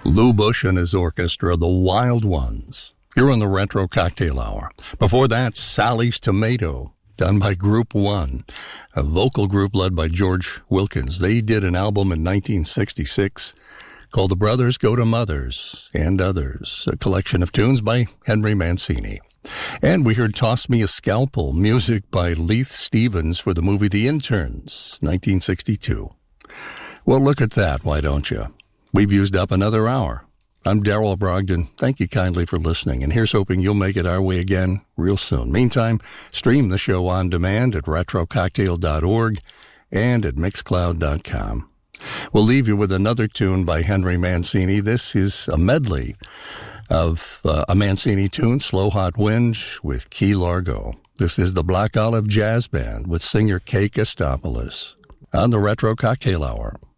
Lou Bush and his orchestra, The Wild Ones, here on the Retro Cocktail Hour. Before that, Sally's Tomato, done by Group One, a vocal group led by George Wilkins. They did an album in 1966 called The Brothers Go to Mothers and Others, a collection of tunes by Henry Mancini. And we heard Toss Me a Scalpel, music by Leith Stevens for the movie The Interns, 1962. Well, look at that, why don't you? We've used up another hour. I'm Darrell Brogdon. Thank you kindly for listening, and here's hoping you'll make it our way again real soon. Meantime, stream the show on demand at retrococktail.org and at mixcloud.com. We'll leave you with another tune by Henry Mancini. This is a medley of a Mancini tune, Slow Hot Wind, with Key Largo. This is the Black Olive Jazz Band with singer Kay Kostopoulos on the Retro Cocktail Hour.